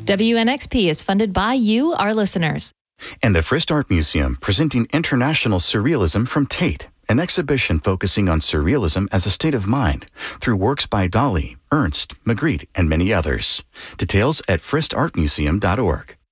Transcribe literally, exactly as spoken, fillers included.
W N X P is funded by you, our listeners. And the Frist Art Museum, presenting International Surrealism from Tate, an exhibition focusing on surrealism as a state of mind through works by Dali, Ernst, Magritte, and many others. Details at frist art museum dot org.